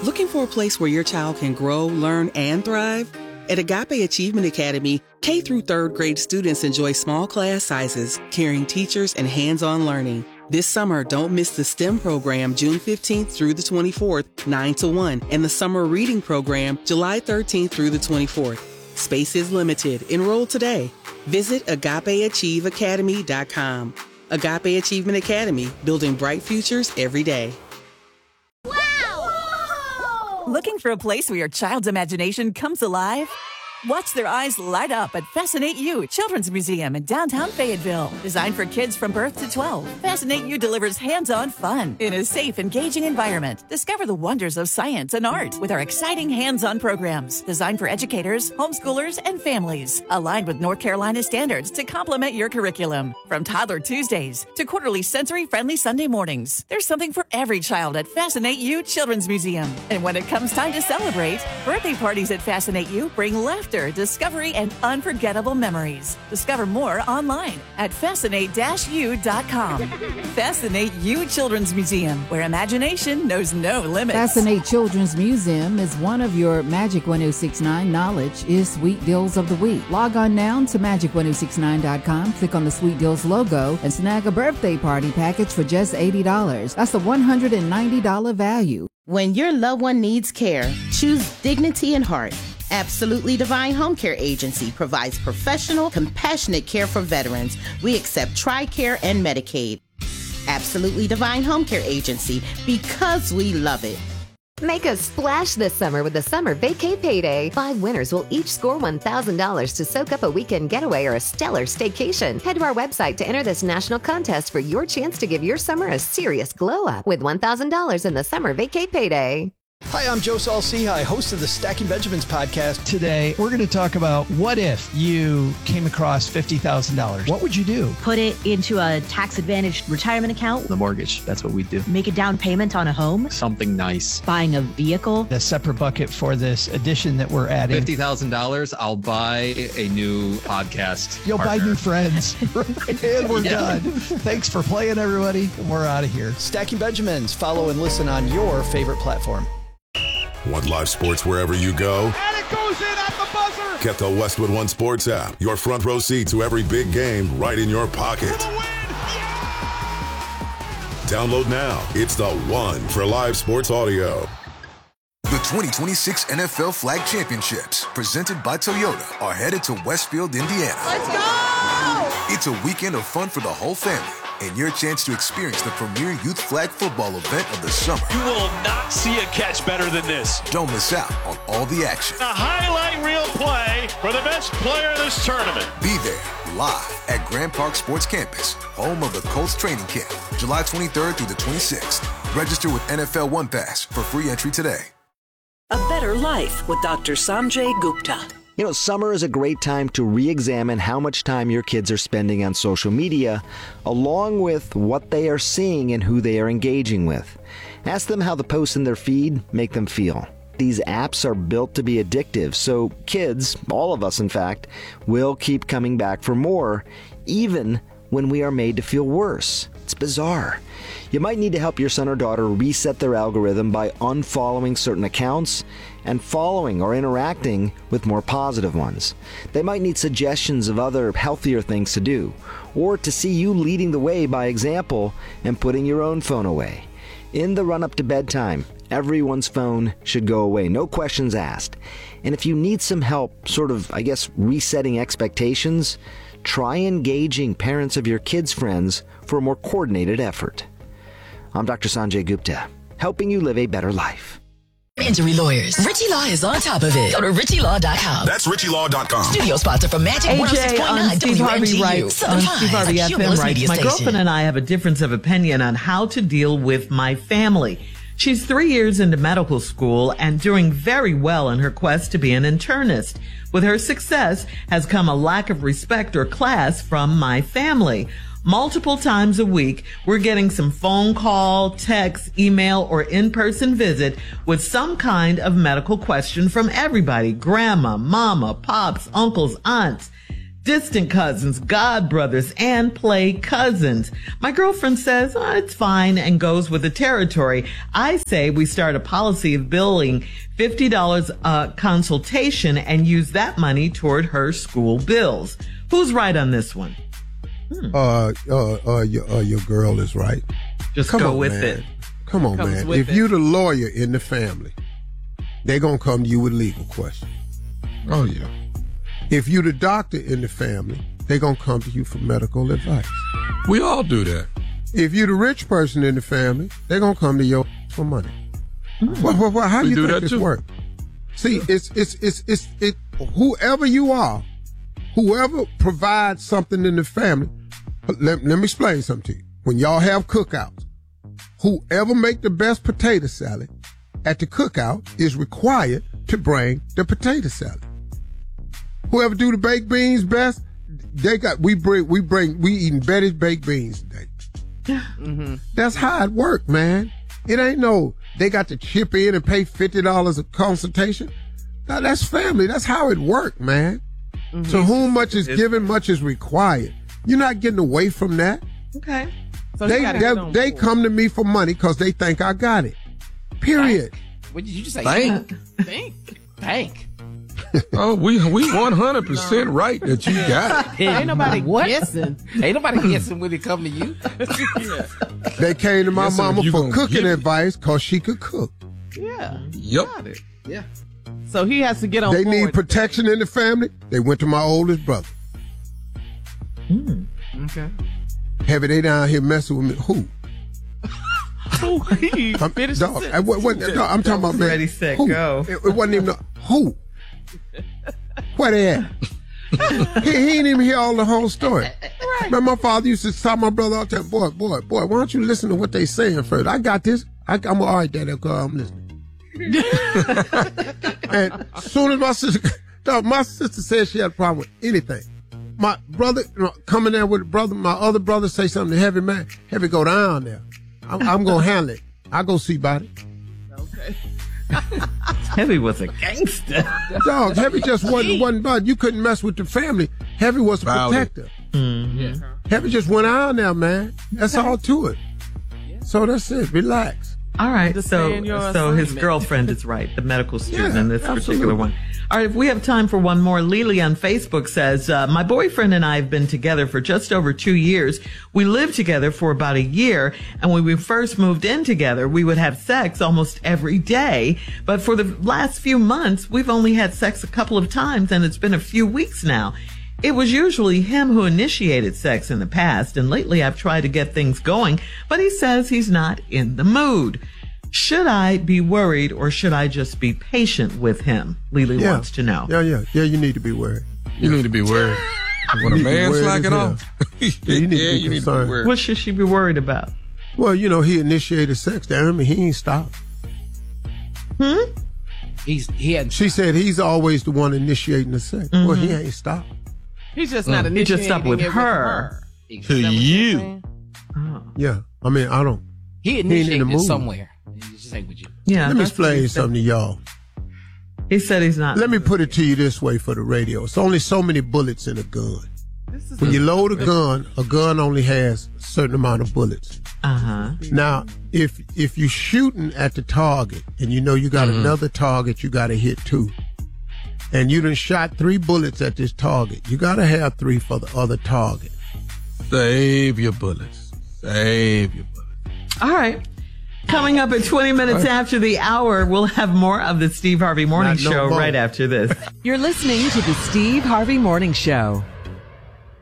Looking for a place where your child can grow, learn, and thrive? At Agape Achievement Academy, K through 3rd grade students enjoy small class sizes, caring teachers, and hands-on learning. This summer, don't miss the STEM program June 15th through the 24th, 9 to 1, and the summer reading program July 13th through the 24th. Space is limited. Enroll today. Visit AgapeAchieveAcademy.com. Agape Achievement Academy, building bright futures every day. Looking for a place where your child's imagination comes alive? Watch their eyes light up at Fascinate You Children's Museum in downtown Fayetteville. Designed for kids from birth to 12, Fascinate You delivers hands-on fun in a safe, engaging environment. Discover the wonders of science and art with our exciting hands-on programs designed for educators, homeschoolers, and families. Aligned with North Carolina standards to complement your curriculum. From Toddler Tuesdays to quarterly sensory-friendly Sunday mornings, there's something for every child at Fascinate You Children's Museum. And when it comes time to celebrate, birthday parties at Fascinate You bring laughter, discovery, and unforgettable memories. Discover more online at fascinate-u.com. Fascinate You Children's Museum, where imagination knows no limits. Fascinate Children's Museum is one of your Magic 1069 knowledge is Sweet Deals of the Week. Log on now to magic1069.com, click on the Sweet Deals logo, and snag a birthday party package for just $80. That's a $190 value. When your loved one needs care, choose Dignity and Heart. Absolutely Divine Home Care Agency provides professional, compassionate care for veterans. We accept TRICARE and Medicaid. Absolutely Divine Home Care Agency, because we love it. Make a splash this summer with the Summer Vacay Payday. 5 winners will each score $1,000 to soak up a weekend getaway or a stellar staycation. Head to our website to enter this national contest for your chance to give your summer a serious glow up with $1,000 in the Summer Vacay Payday. Hi, I'm Joe Saul-Sehy, host of the Stacking Benjamins podcast. Today, we're going to talk about what if you came across $50,000? What would you do? Put it into a tax-advantaged retirement account. The mortgage, that's what we do. Make a down payment on a home. Something nice. Buying a vehicle. A separate bucket for this addition that we're adding. $50,000, I'll buy a new podcast You'll partner. buy new friends. And we're done. Thanks for playing, everybody. We're out of here. Stacking Benjamins. Follow and listen on your favorite platform. Want live sports wherever you go? And it goes in at the buzzer! Get the Westwood One Sports app. Your front row seat to every big game right in your pocket. For the win! Yeah! Download now. It's the one for live sports audio. The 2026 NFL Flag Championships, presented by Toyota, are headed to Westfield, Indiana. Let's go! It's a weekend of fun for the whole family, and your chance to experience the premier youth flag football event of the summer. You will not see a catch better than this. Don't miss out on all the action. A highlight reel play for the best player in this tournament. Be there live at Grand Park Sports Campus, home of the Colts training camp, July 23rd through the 26th. Register with NFL One Pass for free entry today. A Better Life with Dr. Sanjay Gupta. You know, summer is a great time to re-examine how much time your kids are spending on social media, along with what they are seeing and who they are engaging with. Ask them how the posts in their feed make them feel. These apps are built to be addictive, so kids, all of us in fact, will keep coming back for more, even when we are made to feel worse. It's bizarre. You might need to help your son or daughter reset their algorithm by unfollowing certain accounts and following or interacting with more positive ones. They might need suggestions of other healthier things to do, or to see you leading the way by example and putting your own phone away. In the run-up to bedtime, everyone's phone should go away, no questions asked. And if you need some help, resetting expectations, try engaging parents of your kids' friends for a more coordinated effort. I'm Dr. Sanjay Gupta, helping you live a better life. Injury lawyers. Richie Law is on top of it. Go to RichieLaw.com. That's RichieLaw.com. Studio sponsor for Magic AJ 106.9 on Steve Harvey writes, on Steve Harvey FM writes, my girlfriend and I have a difference of opinion on how to deal with my family. She's 3 years into medical school and doing very well in her quest to be an internist. With her success has come a lack of respect or class from my family. Multiple times a week, we're getting some phone call, text, email, or in-person visit with some kind of medical question from everybody. Grandma, mama, pops, uncles, aunts. distant cousins, god brothers, and play cousins. My girlfriend says it's fine and goes with the territory. I say we start a policy of billing $50 a consultation and use that money toward her school bills. Who's right on this one? Your girl is right. Just go with it. Come on, man. If you're the lawyer in the family, they're going to come to you with legal questions. Oh, yeah. If you're the doctor in the family, they're going to come to you for medical advice. We all do that. If you're the rich person in the family, they're going to come to you for money. Well, how do you think this works? See, it's whoever you are, whoever provides something in the family. Let me explain something to you. When y'all have cookouts, whoever make the best potato salad at the cookout is required to bring the potato salad. Whoever do the baked beans best, we eating Betty's baked beans today. Mm-hmm. That's how it works, man. It ain't they got to chip in and pay $50 a consultation. Now, that's family. That's how it works, man. Mm-hmm. So whom much is given, much is required. You're not getting away from that. Okay. So they come to me for money because they think I got it. Period. What did you just say? Think. Oh, we 100% right that you got it. Ain't nobody guessing. Ain't nobody guessing when it come to you. They came to my mama for cooking advice because she could cook. Yeah. Yep. Got it. Yeah. So he has to get on board. They need protection in the family. They went to my oldest brother. Okay. Heavy, they down here messing with me. Who? I'm talking about, man. Ready, set, go. It wasn't even who. Where they at? he ain't even hear all the whole story. Right. Man, my father used to tell my brother all the time, boy, why don't you listen to what they saying first? I got this. I'm all right, Daddy, I'm listening. And as soon as my sister said she had a problem with anything, my brother coming there with my other brother say something to Heavy, man, Heavy go down there. I'm going to handle it. I go see about it. Okay. Heavy was a gangster. Dog, Heavy just wasn't bad. You couldn't mess with the family. Heavy was a protector. Mm-hmm. Yeah. Heavy just went out there, man. That's all to it. Yeah. So that's it. Relax. All right. So his girlfriend is right, the medical student in this particular one. All right. If we have time for one more, Lily on Facebook says, my boyfriend and I have been together for just over 2 years. We lived together for about a year. And when we first moved in together, we would have sex almost every day. But for the last few months, we've only had sex a couple of times, and it's been a few weeks now. It was usually him who initiated sex in the past, and lately I've tried to get things going, but he says he's not in the mood. Should I be worried, or should I just be patient with him? Lily wants to know. Yeah, you need to be worried. You need to be worried. When a man's slacking off, you need to be worried. What should she be worried about? Well, he initiated sex, damn it, he ain't stopped. She said he's always the one initiating the sex. Mm-hmm. Well, he ain't stopped. He's just not initiating. He just stopped with her. To you. Yeah. I mean, I don't. He initiated it somewhere. He just ain't with you. Yeah. Let me explain something to y'all. He said he's not. Let me put it to you this way for the radio. It's only so many bullets in a gun. When you load a gun only has a certain amount of bullets. Uh-huh. Now, if you're shooting at the target and you know you got another target you got to hit too, and you done shot 3 bullets at this target, you got to have 3 for the other target. Save your bullets. Save your bullets. All right. Coming up at 20 minutes after the hour, we'll have more of the Steve Harvey Morning Show right after this. You're listening to the Steve Harvey Morning Show.